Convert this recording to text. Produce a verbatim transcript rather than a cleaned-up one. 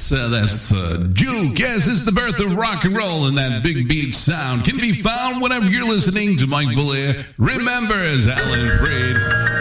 Yes, uh, that's uh, Juke. Yes, it's the birth of rock and roll, and that big beat sound can be found whenever you're listening to Mike Bullier. Remember, as Alan Freed